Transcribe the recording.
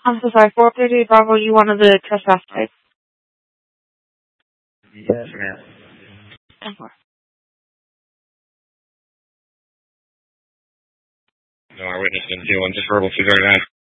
I'm so sorry, 438 Bravo, you wanted the trespass type? Yes, ma'am. 10-4. No, our witness didn't do one, just verbal 239.